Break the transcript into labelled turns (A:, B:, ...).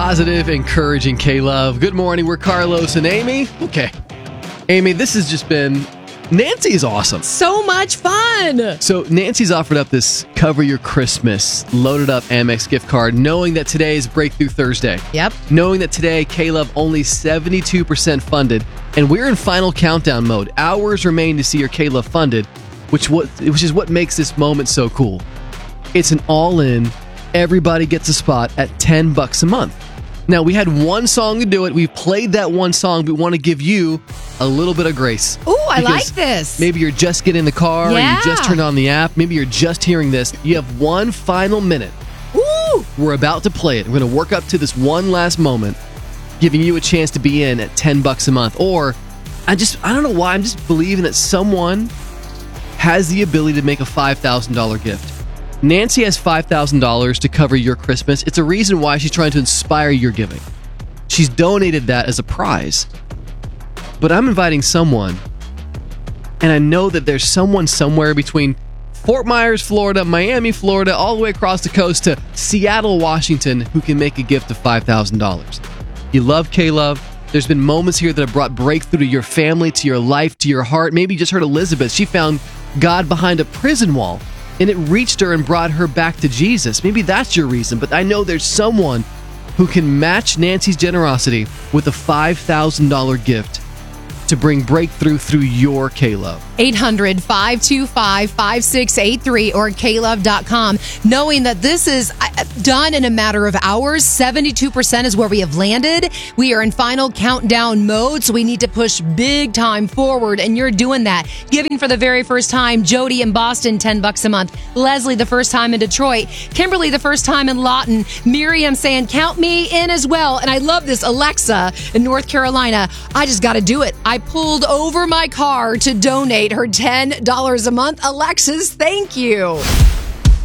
A: Positive, encouraging K-Love. Good morning. We're Carlos and Amy. Okay. Amy, this has just been... Nancy is awesome.
B: So much fun.
A: So Nancy's offered up this Cover Your Christmas loaded up Amex gift card, knowing that today is Breakthrough Thursday.
B: Yep.
A: Knowing that today, K-Love only 72% funded, and we're in final countdown mode. Hours remain to see your K-Love funded, which is what makes this moment so cool. It's an all-in, everybody gets a spot at $10 a month. Now, we had one song to do it. We've played that one song, but we want to give you a little bit of grace.
B: Ooh, I like this.
A: Maybe you're just getting in the car, or
B: Yeah.
A: you just turned on the app. Maybe you're just hearing this. You have one final minute.
B: Ooh.
A: We're about to play it. We're going to work up to this one last moment, giving you a chance to be in at $10 a month. Or, I don't know why, I'm just believing that someone has the ability to make a $5,000 gift. Nancy has $5,000 to cover your Christmas. It's a reason why she's trying to inspire your giving. She's donated that as a prize. But I'm inviting someone, and I know that there's someone somewhere between Fort Myers, Florida, Miami, Florida, all the way across the coast to Seattle, Washington, who can make a gift of $5,000. You love K-Love. There's been moments here that have brought breakthrough to your family, to your life, to your heart. Maybe you just heard Elizabeth. She found God behind a prison wall, and it reached her and brought her back to Jesus. Maybe that's your reason, but I know there's someone who can match Nancy's generosity with a $5,000 gift to bring breakthrough through your K-Love.
B: 800-525-5683 or klove.com. Knowing that this is done in a matter of hours, 72% is where we have landed. We are in final countdown mode, so we need to push big time forward, and you're doing that. Giving for the very first time, Jody in Boston, $10 a month. Leslie, the first time in Detroit. Kimberly, the first time in Lawton. Miriam saying, count me in as well. And I love this. Alexa in North Carolina, I just got to do it. I pulled over my car to donate her $10 a month. Alexis, thank you.